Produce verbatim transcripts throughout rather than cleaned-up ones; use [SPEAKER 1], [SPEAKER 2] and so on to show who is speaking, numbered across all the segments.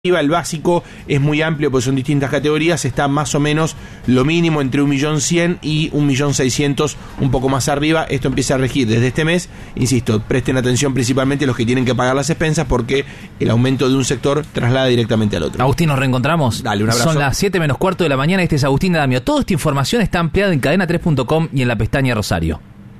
[SPEAKER 1] El básico es muy amplio porque son distintas categorías, está más o menos lo mínimo entre un millón cien y un millón seiscientos, un poco más arriba. Esto empieza a regir desde este mes. Insisto, presten atención principalmente los que tienen que pagar las expensas porque el aumento de un sector traslada directamente al otro.
[SPEAKER 2] Agustín, nos reencontramos.
[SPEAKER 1] Dale, un abrazo.
[SPEAKER 2] Son las siete menos cuarto de la mañana. Este es Agustín Damio. Toda esta información está ampliada en cadena tres punto com y en la pestaña Rosario.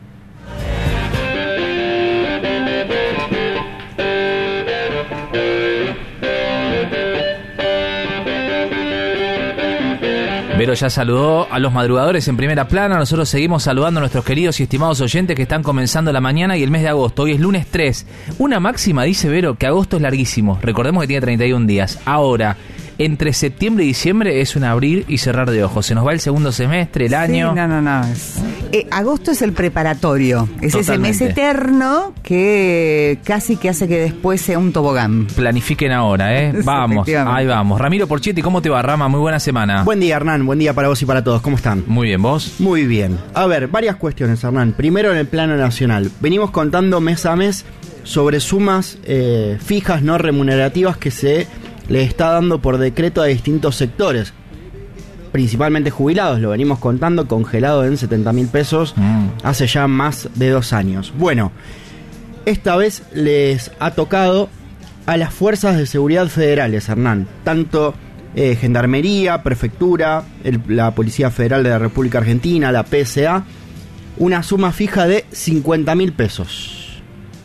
[SPEAKER 2] Vero ya saludó a los madrugadores en primera plana. Nosotros seguimos saludando a nuestros queridos y estimados oyentes que están comenzando la mañana y el mes de agosto. Hoy es lunes tres. Una máxima dice Vero que agosto es larguísimo. Recordemos que tiene treinta y un días. Ahora, entre septiembre y diciembre es un abrir y cerrar de ojos. Se nos va el segundo semestre, el año.
[SPEAKER 3] Sí, no, no, no. Es, eh, agosto es el preparatorio. Es
[SPEAKER 2] Totalmente.
[SPEAKER 3] Ese mes eterno que casi que hace que después sea un tobogán.
[SPEAKER 2] Planifiquen ahora, ¿eh?
[SPEAKER 3] Sí,
[SPEAKER 2] Vamos, ahí vamos. Ramiro Porchetti, ¿cómo te va, Rama? Muy buena semana.
[SPEAKER 4] Buen día, Hernán. Buen día para vos y para todos. ¿Cómo están?
[SPEAKER 2] Muy bien, ¿vos?
[SPEAKER 4] Muy bien. A ver, varias cuestiones, Hernán. Primero, en el plano nacional. Venimos contando mes a mes sobre sumas eh, fijas no remunerativas que se le está dando por decreto a distintos sectores, principalmente jubilados. Lo venimos contando, congelado en setenta mil pesos mm. hace ya más de dos años. Bueno, esta vez les ha tocado a las fuerzas de seguridad federales, Hernán, tanto eh, Gendarmería, Prefectura, el, la Policía Federal de la República Argentina, la P S A, una suma fija de cincuenta mil pesos.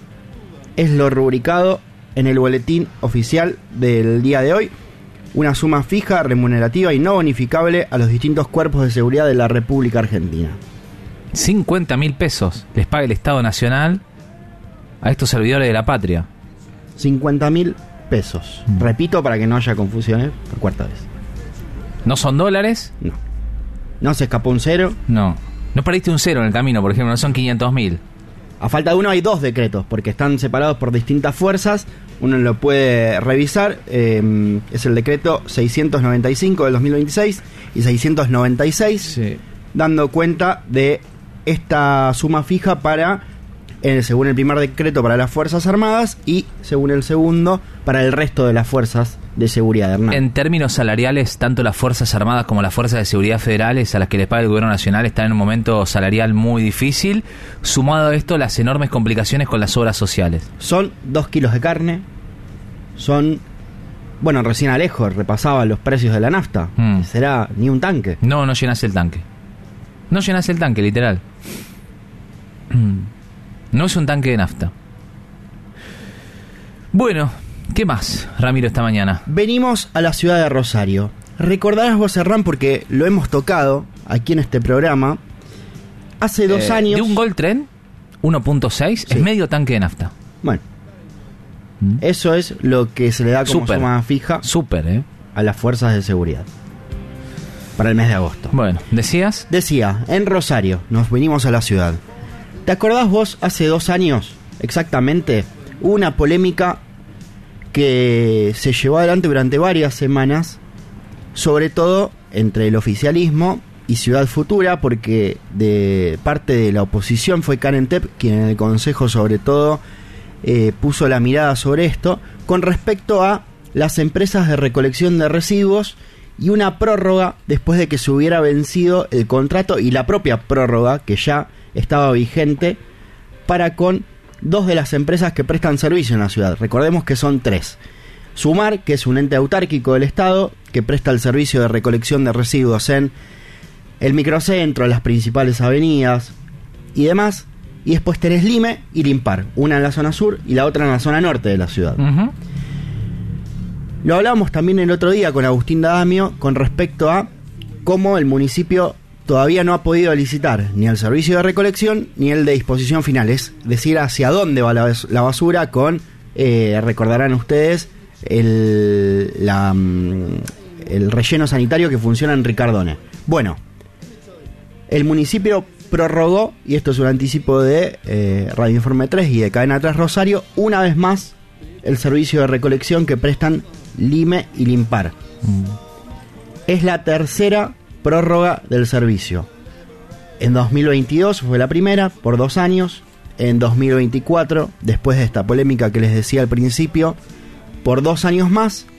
[SPEAKER 4] Es lo rubricado en el boletín oficial del día de hoy, una suma fija, remunerativa y no bonificable a los distintos cuerpos de seguridad de la República Argentina.
[SPEAKER 2] cincuenta mil pesos les paga el Estado Nacional a estos servidores de la patria.
[SPEAKER 4] cincuenta mil pesos. Mm. Repito para que no haya confusiones por cuarta vez.
[SPEAKER 2] ¿No son dólares?
[SPEAKER 4] No. ¿No se escapó un cero?
[SPEAKER 2] No. ¿No perdiste un cero en el camino, por ejemplo? ¿No son quinientos mil?
[SPEAKER 4] A falta de uno hay dos decretos, porque están separados por distintas fuerzas. Uno lo puede revisar. Eh, es el decreto seiscientos noventa y cinco del dos mil veintiséis y seiscientos noventa y seis, sí, dando cuenta de esta suma fija para, eh, según el primer decreto, para las Fuerzas Armadas y, según el segundo, para el resto de las fuerzas de seguridad. Hernán.
[SPEAKER 2] En términos salariales, tanto las Fuerzas Armadas como las Fuerzas de Seguridad Federales, a las que les paga el Gobierno Nacional, están en un momento salarial muy difícil. Sumado a esto, las enormes complicaciones con las obras sociales.
[SPEAKER 4] Son dos kilos de carne, son... Bueno, recién Alejo repasaba los precios de la nafta. Mm. ¿Será ni un tanque?
[SPEAKER 2] No, no llenas el tanque. No llenas el tanque, literal. No es un tanque de nafta. Bueno, ¿qué más, Ramiro, esta mañana?
[SPEAKER 4] Venimos a la ciudad de Rosario. Recordarás vos, Hernán, porque lo hemos tocado aquí en este programa. Hace dos eh, años...
[SPEAKER 2] De un Gol Tren uno punto seis, sí, es medio tanque de nafta.
[SPEAKER 4] Bueno, ¿Mm? eso es lo que se le da como super, suma fija
[SPEAKER 2] super, ¿eh?
[SPEAKER 4] a las fuerzas de seguridad para el mes de agosto.
[SPEAKER 2] Bueno, ¿decías?
[SPEAKER 4] Decía, en Rosario, nos venimos a la ciudad. ¿Te acordás vos, hace dos años, exactamente, hubo una polémica que se llevó adelante durante varias semanas, sobre todo entre el oficialismo y Ciudad Futura, porque de parte de la oposición fue Karen Tepp quien en el Consejo sobre todo eh, puso la mirada sobre esto, con respecto a las empresas de recolección de residuos y una prórroga después de que se hubiera vencido el contrato y la propia prórroga que ya estaba vigente para con dos de las empresas que prestan servicio en la ciudad. Recordemos que son tres. Sumar, que es un ente autárquico del Estado que presta el servicio de recolección de residuos en el microcentro, las principales avenidas y demás. Y después tenés Lime y Limpar, una en la zona sur y la otra en la zona norte de la ciudad. Uh-huh. Lo hablábamos también el otro día con Agustín Damio con respecto a cómo el municipio todavía no ha podido licitar ni el servicio de recolección ni el de disposición final, es decir, hacia dónde va la, la basura con, eh, recordarán ustedes, el, la, el relleno sanitario que funciona en Ricardone. Bueno, el municipio prorrogó, y esto es un anticipo de eh, Radio Informe tres y de Cadena tres Rosario, una vez más el servicio de recolección que prestan Lime y Limpar. Mm. Es la tercera prórroga del servicio. En dos mil veintidós fue la primera, por dos años. En dos mil veinticuatro, después de esta polémica que les decía al principio, por dos años más.